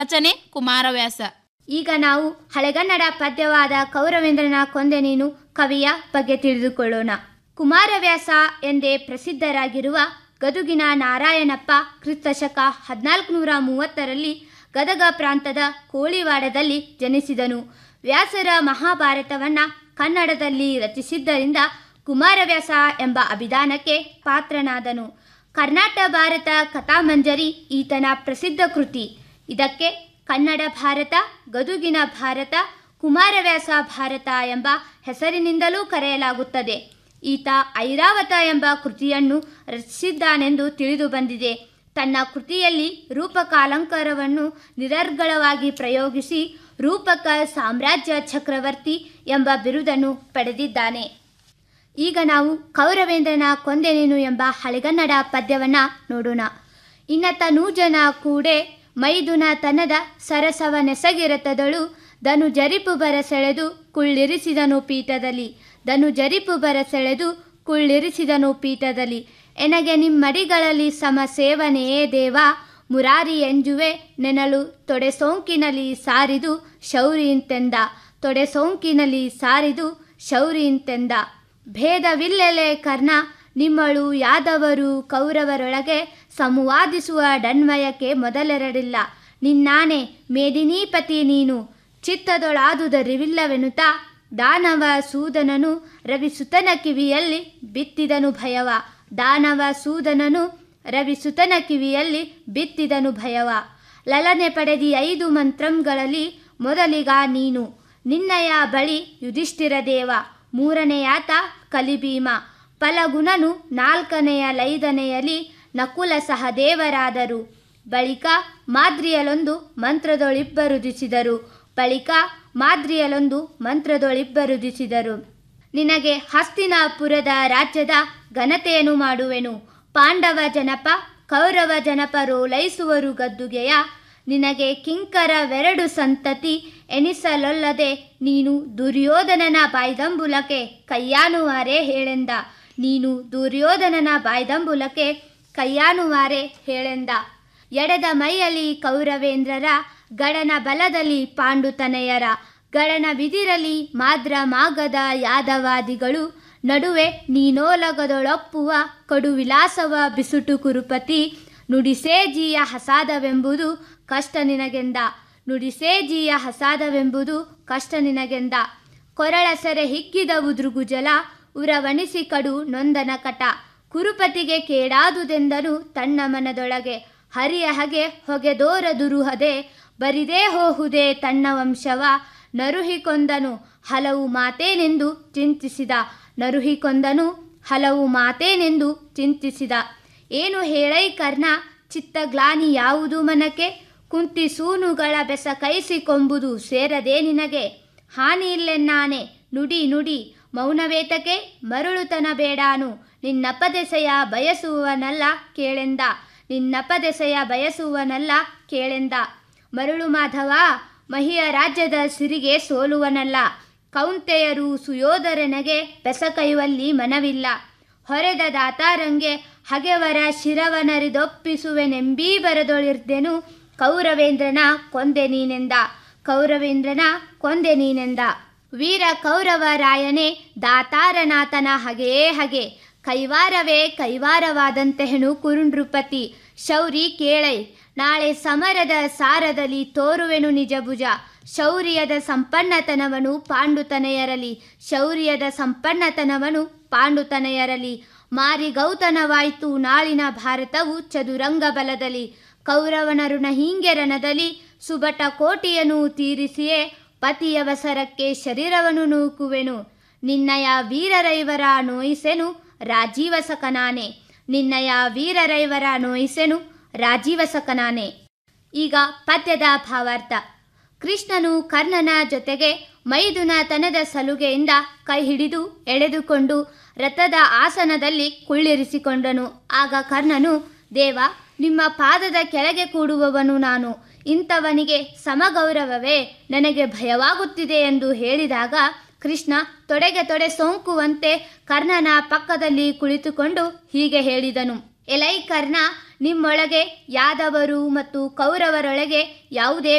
ರಚನೆ ಕುಮಾರವ್ಯಾಸ. ಈಗ ನಾವು ಹಳೆಗನ್ನಡ ಪದ್ಯವಾದ ಕೌರವೇಂದ್ರನ ಕೊಂದೆ ನೀನು ಕವಿಯ ಬಗ್ಗೆ ತಿಳಿದುಕೊಳ್ಳೋಣ. ಕುಮಾರವ್ಯಾಸ ಎಂದೇ ಪ್ರಸಿದ್ಧರಾಗಿರುವ ಗದುಗಿನ ನಾರಾಯಣಪ್ಪ ಕ್ರಿಸ್ತಶಕ 1430ರಲ್ಲಿ ಗದಗ ಪ್ರಾಂತದ ಕೋಳಿವಾಡದಲ್ಲಿ ಜನಿಸಿದನು. ವ್ಯಾಸರ ಮಹಾಭಾರತವನ್ನು ಕನ್ನಡದಲ್ಲಿ ರಚಿಸಿದ್ದರಿಂದ ಕುಮಾರವ್ಯಾಸ ಎಂಬ ಅಭಿಧಾನಕ್ಕೆ ಪಾತ್ರನಾದನು. ಕರ್ನಾಟ ಭಾರತ ಕಥಾಮಂಜರಿ ಈತನ ಪ್ರಸಿದ್ಧ ಕೃತಿ. ಇದಕ್ಕೆ ಕನ್ನಡ ಭಾರತ, ಗದುಗಿನ ಭಾರತ, ಕುಮಾರವ್ಯಾಸ ಭಾರತ ಎಂಬ ಹೆಸರಿನಿಂದಲೂ ಕರೆಯಲಾಗುತ್ತದೆ. ಈತ ಐರಾವತ ಎಂಬ ಕೃತಿಯನ್ನು ರಚಿಸಿದ್ದಾನೆಂದು ತಿಳಿದು ಬಂದಿದೆ. ತನ್ನ ಕೃತಿಯಲ್ಲಿ ರೂಪಕಾಲಂಕಾರವನ್ನು ನಿರರ್ಗಳವಾಗಿ ಪ್ರಯೋಗಿಸಿ ರೂಪಕ ಸಾಮ್ರಾಜ್ಯ ಚಕ್ರವರ್ತಿ ಎಂಬ ಬಿರುದನ್ನು ಪಡೆದಿದ್ದಾನೆ. ಈಗ ನಾವು ಕೌರವೇಂದ್ರನ ಕೊಂದೆ ನೀನು ಎಂಬ ಹಳೆಗನ್ನಡ ಪದ್ಯವನ್ನು ನೋಡೋಣ. ಇನ್ನತ ನೂಜನ ಕೂಡೆ ಮೈದುನ ತನದ ಸರಸವನೆಸಗಿರತದಳು ದನು ಜರಿಪು ಬರಸೆಳೆದು ಕುಳ್ಳಿರಿಸಿದನು ಪೀಠದಲ್ಲಿ. ದನು ಜರಿಪು ಬರಸೆಳೆದು ಕುಳ್ಳಿರಿಸಿದನು ಪೀಠದಲ್ಲಿ. ಎನಗೆ ನಿಮ್ಮಡಿಗಳಲ್ಲಿ ಸಮ ಸೇವನೆಯೇ ದೇವ ಮುರಾರಿ ಎಂಜುವೆ ನೆನಲು ತೊಡೆ ಸೋಂಕಿನಲ್ಲಿ ಸಾರಿದು ಶೌರಿಯಿಂತೆಂದ. ತೊಡೆ ಸೋಂಕಿನಲ್ಲಿ ಸಾರಿದು ಶೌರಿಯಿಂತೆಂದ. ಭೇದವಿಲ್ಲೆಲೆ ಕರ್ಣ ನಿಮ್ಮಳು ಯಾದವರು ಕೌರವರೊಳಗೆ ಸಂವಾದಿಸುವ ಡನ್ವಯಕ್ಕೆ ಮೊದಲೆರಡಿಲ್ಲ. ನಿನ್ನಾನೆ ಮೇದಿನೀಪತಿ ನೀನು ಚಿತ್ತದೊಳಾದುದರಿವಿಲ್ಲವೆನುತ ದಾನವ ಸೂದನನು ರವಿಸುತನ ಕಿವಿಯಲ್ಲಿ ಬಿತ್ತಿದನು ಭಯವ. ದಾನವ ಸೂದನನು ರವಿಸುತನ ಕಿವಿಯಲ್ಲಿ ಬಿತ್ತಿದನು ಭಯವ. ಲಲನೆ ಪಡೆದಿ 5 ಮಂತ್ರಂಗಳಲ್ಲಿ ಮೊದಲಿಗ ನೀನು. ನಿನ್ನಯ ಬಳಿ ಯುಧಿಷ್ಠಿರ ದೇವ. 3ನೆಯಾತ ಕಲಿಭೀಮ. ಫಲಗುಣನು 4ನೆಯ ಲೈದನೆಯಲ್ಲಿ ನಕುಲ ಸಹದೇವರಾದರು. ಬಳಿಕ ಮಾದ್ರಿಯಲೊಂದು ಮಂತ್ರದೊಳಿಬ್ಬರುದಿಸಿದರು. ಬಳಿಕ ಮಾದ್ರಿಯಲೊಂದು ಮಂತ್ರದೊಳಿಬ್ಬರುದಿಸಿದರು. ನಿನಗೆ ಹಸ್ತಿನಾಪುರದ ರಾಜ್ಯದ ಘನತೆಯನ್ನು ಮಾಡುವೆನು. ಪಾಂಡವ ಜನಪ ಕೌರವ ಜನಪರೋಲೈಸುವರು ಗದ್ದುಗೆಯ. ನಿನಗೆ ಕಿಂಕರವೆರಡು ಸಂತತಿ ಎನಿಸಲೊಲ್ಲದೆ ನೀನು ದುರ್ಯೋಧನನ ಬಾಯ್ದಂಬುಲಕ್ಕೆ ಕೈಯಾನುವಾರೆ ಹೇಳೆಂದ. ನೀನು ದುರ್ಯೋಧನನ ಬಾಯ್ದಂಬುಲಕ್ಕೆ ಕೈಯಾನುವಾರೆ ಹೇಳೆಂದ. ಎಡೆದ ಮೈಯಲ್ಲಿ ಕೌರವೇಂದ್ರರ ಗಡನ ಬಲದಲ್ಲಿ ಪಾಂಡುತನೆಯರ. ಗಡನ ಬಿದಿರಲಿ ಮಾದ್ರ ಮಾಗದ ಯಾದವಾದಿಗಳು ನಡುವೆ ನೀನೋಲಗದೊಳೊಪ್ಪುವ ಕಡುವಿಲಾಸವ ಬಿಸುಟು ಕುರುಪತಿ. ನುಡಿಸೇಜಿಯ ಹಸಾದವೆಂಬುದು ಕಷ್ಟ ನಿನಗೆಂದ. ನುಡಿಸೇಜಿಯ ಹಸಾದವೆಂಬುದು ಕಷ್ಟ ನಿನಗೆಂದ. ಕೊರಳ ಸೆರೆ ಹಿಗ್ಗಿದ ಉದ್ರುಗುಜಲ ಉರವಣಿಸಿ ಕಡು ನೊಂದನ ಕಟ. ಕುರುಪತಿಗೆ ಕೇಡಾದುದೆಂದನು ತನ್ನ ಮನದೊಳಗೆ. ಹರಿಯ ಹಗೆ ಹೊಗೆದೋರ ದುರುಹದೆ ಬರಿದೇ ಹೋಹುದೆ ತನ್ನ ವಂಶವ. ನರುಹಿಕೊಂದನು ಹಲವು ಮಾತೇನೆಂದು ಚಿಂತಿಸಿದ. ನರುಹಿಕೊಂದನು ಹಲವು ಮಾತೇನೆಂದು ಚಿಂತಿಸಿದ. ಏನು ಹೇಳೈ ಕರ್ಣ ಚಿತ್ತಗ್ಲಾನಿ ಯಾವುದು ಮನಕ್ಕೆ. ಕುಂತಿ ಸೂನುಗಳ ಬೆಸ ಕೈಸಿಕೊಂಬುದು ಸೇರದೆ ನಿನಗೆ. ಹಾನಿಯಿಲ್ಲೆನ್ನಾನೆ ನುಡಿ ನುಡಿ ಮೌನವೇತಕೆ ಮರುಳುತನ ಬೇಡಾನು. ನಿನ್ನಪದೆಸೆಯ ಬಯಸುವನಲ್ಲ ಕೇಳೆಂದ. ನಿನ್ನಪದೆಸೆಯ ಬಯಸುವನಲ್ಲ ಕೇಳೆಂದ. ಮರುಳು ಮಾಧವ ಮಹಿಯ ರಾಜ್ಯದ ಸಿರಿಗೆ ಸೋಲುವನಲ್ಲ. ಕೌಂತೆಯರು ಸುಯೋಧರನಿಗೆ ಬೆಸ ಕೈವಲ್ಲಿ ಮನವಿಲ್ಲ. ಹೊರೆದ ದಾತಾರಂಗೆ ಹಗೆವರ ಶಿರವನರಿದೊಪ್ಪಿಸುವೆನೆಂಬೀ ಬರದೊಳಿರ್ದೆನು ಕೌರವೇಂದ್ರನ ಕೊಂದೆ ನೀನೆಂದ. ಕೌರವೇಂದ್ರನ ಕೊಂದೆ ನೀನೆಂದ. ವೀರ ಕೌರವರಾಯನೇ ದಾತಾರನಾಥನ ಹಗೆಯೇ ಹಗೆ. ಕೈವಾರವೇ ಕೈವಾರವಾದಂತೆ ಹೆಣು ಕುರುನೃಪತಿ. ಶೌರಿ ಕೇಳೈ ನಾಳೆ ಸಮರದ ಸಾರದಲ್ಲಿ ತೋರುವೆನು ನಿಜಭುಜ. ಶೌರ್ಯದ ಸಂಪನ್ನತನವನು ಪಾಂಡುತನೆಯರಲಿ. ಶೌರ್ಯದ ಸಂಪನ್ನತನವನು ಪಾಂಡುತನೆಯರಲಿ. ಮಾರಿ ಗೌತನವಾಯ್ತು ನಾಳಿನ ಭಾರತವು ಚದುರಂಗ ಬಲದಲ್ಲಿ. ಕೌರವನ ಋಣ ಹೀಂಗೆ ರಣದಲ್ಲಿ ಸುಬಟ ಕೋಟಿಯನ್ನು ತೀರಿಸಿಯೇ ಪತಿಯವಸರಕ್ಕೆ ಶರೀರವನ್ನು ನೂಕುವೆನು. ನಿನ್ನಯ ವೀರರೈವರ ನೋಯಿಸೆನು ರಾಜೀವಸಕನಾನೆ. ನಿನ್ನಯ ವೀರರೈವರ ನೋಯಿಸೆನು ರಾಜೀವಸಕನಾನೆ. ಈಗ ಪದ್ಯದ ಭಾವಾರ್ಥ. ಕೃಷ್ಣನು ಕರ್ಣನ ಜೊತೆಗೆ ಮೈದುನ ತನದ ಸಲುಗೆಯಿಂದ ಕೈ ಹಿಡಿದು ಎಳೆದುಕೊಂಡು ರಥದ ಆಸನದಲ್ಲಿ ಕುಳ್ಳಿರಿಸಿಕೊಂಡನು. ಆಗ ಕರ್ಣನು, ದೇವ ನಿಮ್ಮ ಪಾದದ ಕೆಳಗೆ ಕೂಡುವವನು ನಾನು. ಇಂಥವನಿಗೆ ಸಮಗೌರವವೇ ನನಗೆ ಭಯವಾಗುತ್ತಿದೆ ಎಂದು ಹೇಳಿದಾಗ ಕೃಷ್ಣ ತೊಡೆಗೆ ತೊಡೆ ಸೋಂಕುವಂತೆ ಕರ್ಣನ ಪಕ್ಕದಲ್ಲಿ ಕುಳಿತುಕೊಂಡು ಹೀಗೆ ಹೇಳಿದನು. ಎಲೈ ಕರ್ಣ, ನಿಮ್ಮೊಳಗೆ ಯಾದವರು ಮತ್ತು ಕೌರವರೊಳಗೆ ಯಾವುದೇ